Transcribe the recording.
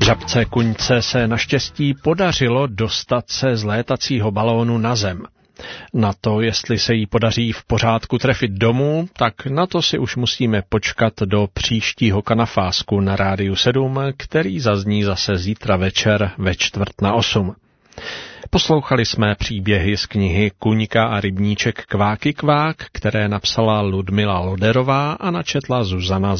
Žabce Kuňce se naštěstí podařilo dostat se z létacího balónu na zem. Na to, jestli se jí podaří v pořádku trefit domů, tak na to si už musíme počkat do příštího Kanafásku na Rádiu 7, který zazní zase zítra večer ve 7:45. Poslouchali jsme příběhy z knihy Kuňka a rybníček Kváky kvák, které napsala Ludmila Loderová a načetla Zuzana